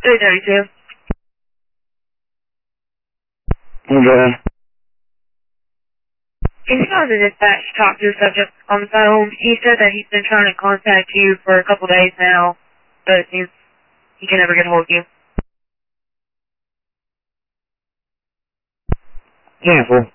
332. Okay. He's on the dispatch to talk to a subject on the phone. He said that he's been trying to contact you for a couple days now, but it seems he can never get hold of you. Cancel.